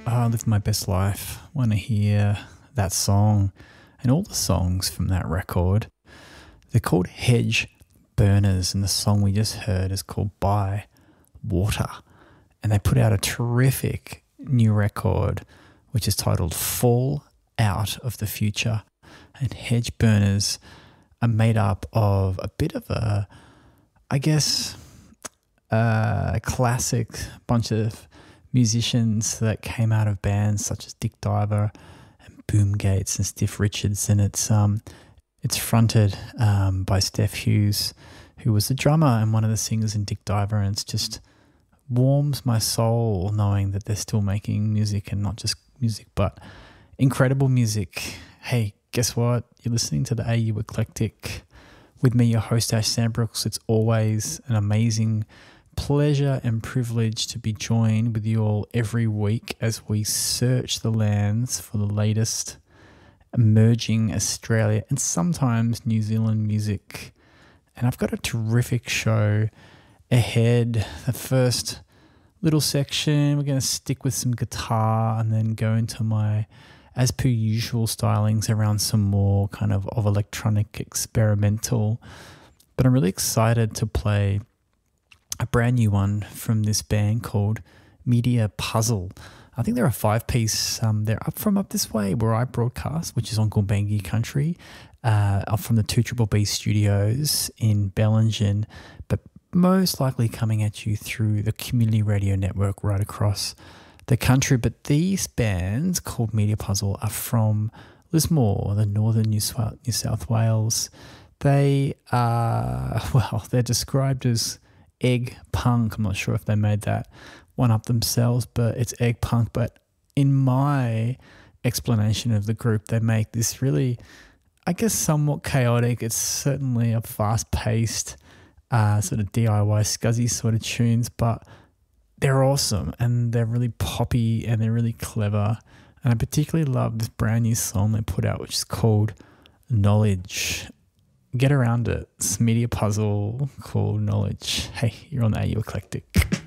I live my best life when I hear that song and all the songs from that record. They're called Hedge Burners, and the song we just heard is called By Water. And they put out a terrific new record which is titled Fall Out of the Future. And Hedge Burners are made up of a bit of a classic bunch of musicians that came out of bands such as Dick Diver and Boom Gates and Stiff Richards, and it's fronted by Steph Hughes, who was the drummer and one of the singers in Dick Diver, and it's just warms my soul knowing that they're still making music, and not just music but incredible music. Hey, guess what? You're listening to the AU Eclectic with me, your host Ash Sandbrooks. It's always an amazing pleasure and privilege to be joined with you all every week as we search the lands for the latest emerging Australia and sometimes New Zealand music. And I've got a terrific show ahead. The first little section, we're going to stick with some guitar and then go into my, as per usual, stylings around some more kind of electronic experimental. But I'm really excited to play a brand new one from this band called Media Puzzle. I think they're a 5-piece. They're up this way where I broadcast, which is on Gulbengi country, up from the 2BBB studios in Bellingen, but most likely coming at you through the community radio network right across the country. But these bands called Media Puzzle are from Lismore, the northern New South Wales. They are, they're described as egg punk. I'm not sure if they made that one up themselves, but it's egg punk. But in my explanation of the group, they make this really, somewhat chaotic. It's certainly a fast-paced sort of DIY scuzzy sort of tunes, but they're awesome and they're really poppy and they're really clever. And I particularly love this brand new song they put out, which is called Knowledge. Get around it. It's Media Puzzle called Knowledge. Hey, you're on the AU Eclectic.